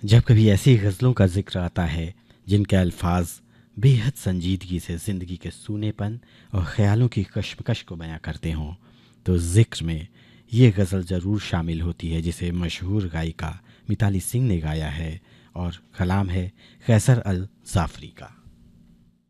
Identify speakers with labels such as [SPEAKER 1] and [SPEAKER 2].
[SPEAKER 1] जब कभी ऐसी गज़लों का जिक्र आता है जिनके अल्फाज बेहद संजीदगी से ज़िंदगी के सूनेपन और ख़यालों की कश्मकश को बयां करते हों, तो ज़िक्र में ये गज़ल ज़रूर शामिल होती है, जिसे मशहूर गायिका मिताली सिंह ने गाया है और कलाम है कैसर अल जाफरी का।